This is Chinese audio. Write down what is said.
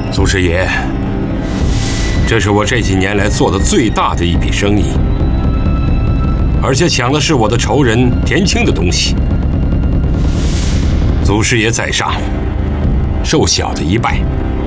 祖师爷，这是我这几年来做的最大的一笔生意，而且抢的是我的仇人田青的东西。祖师爷在上，受小的一拜。